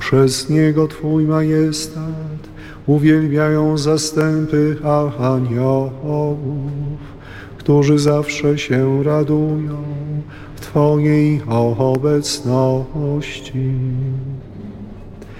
Przez Niego Twój majestat uwielbiają zastępy aniołów, którzy zawsze się radują w Twojej obecności.